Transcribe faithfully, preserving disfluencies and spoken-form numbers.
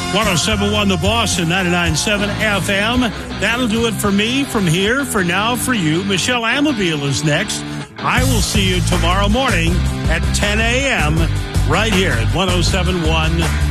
one oh seven point one The Boss and ninety-nine point seven F M. That'll do it for me from here. For now, for you, Michelle Amabile is next. I will see you tomorrow morning at ten a.m. right here at one oh seven point one